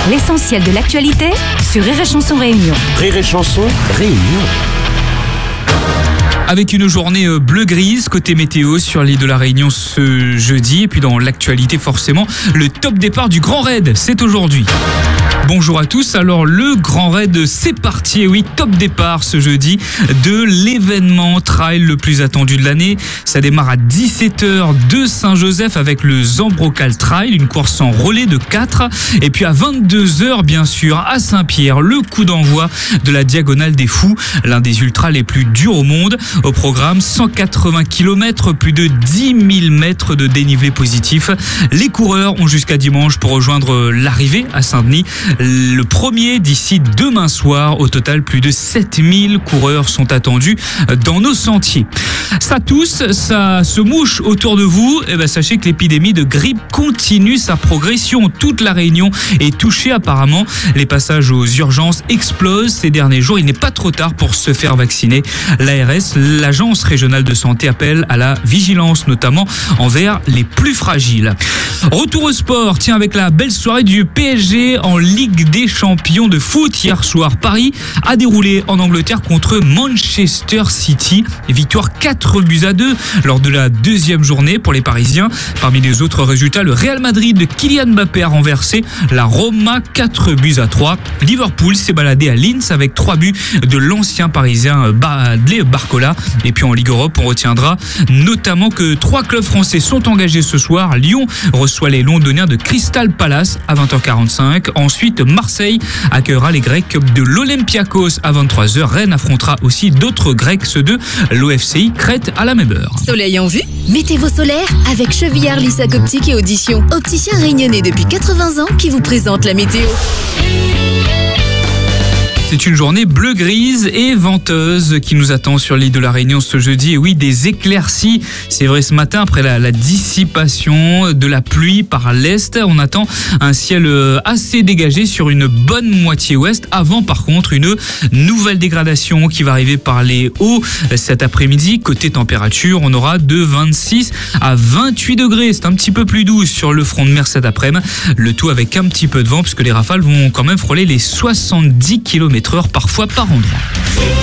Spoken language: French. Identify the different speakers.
Speaker 1: L'essentiel de l'actualité sur Rire et Chanson Réunion.
Speaker 2: Rire et Chanson Réunion.
Speaker 3: Avec une journée bleu-grise côté météo sur l'île de la Réunion ce jeudi. Et puis dans l'actualité forcément, le top départ du Grand Raid, c'est aujourd'hui. Bonjour à tous, alors le Grand Raid c'est parti, et oui, top départ ce jeudi de l'événement trail le plus attendu de l'année. Ça démarre à 17h de Saint-Joseph avec le Zambrocal Trail, une course en relais de 4. Et puis à 22h bien sûr à Saint-Pierre, le coup d'envoi de la Diagonale des Fous, l'un des ultras les plus durs au monde. Au programme, 180 km, plus de 10 000 mètres de dénivelé positif. Les coureurs ont jusqu'à dimanche pour rejoindre l'arrivée à Saint-Denis. Le premier d'ici demain soir. Au total, plus de 7000 coureurs sont attendus dans nos sentiers. Ça tousse, ça se mouche autour de vous. Et ben, sachez que l'épidémie de grippe continue sa progression. Toute la Réunion est touchée apparemment. Les passages aux urgences explosent ces derniers jours. Il n'est pas trop tard pour se faire vacciner. L'ARS, l'Agence régionale de santé, appelle à la vigilance, notamment envers les plus fragiles. Retour au sport, tiens, avec la belle soirée du PSG en Ligue des champions de foot. Hier soir, Paris a déroulé en Angleterre contre Manchester City. Victoire 4-2 lors de la deuxième journée pour les Parisiens. Parmi les autres résultats, le Real Madrid de Kylian Mbappé a renversé la Roma 4-3. Liverpool s'est baladé à Linz avec 3 buts de l'ancien parisien Barcola. Et puis en Ligue Europe, on retiendra notamment que 3 clubs français sont engagés ce soir. Lyon reçoit les Londoniens de Crystal Palace à 20h45. Ensuite, Marseille accueillera les Grecs de l'Olympiakos à 23h. Rennes affrontera aussi d'autres Grecs, ceux de l'OFCI Crète à la même heure.
Speaker 4: Soleil en vue? Mettez vos solaires avec Chevillard, Lissac Optique et Audition. Opticien réunionnais depuis 80 ans qui vous présente la météo.
Speaker 3: C'est une journée bleu-grise et venteuse qui nous attend sur l'île de la Réunion ce jeudi. Et oui, des éclaircies. C'est vrai, ce matin, après la dissipation de la pluie par l'est, on attend un ciel assez dégagé sur une bonne moitié ouest. Avant, par contre, une nouvelle dégradation qui va arriver par les hauts cet après-midi. Côté température, on aura de 26 à 28 degrés. C'est un petit peu plus doux sur le front de mer cet après-midi. Le tout avec un petit peu de vent puisque les rafales vont quand même frôler les 70 km/h parfois par endroit.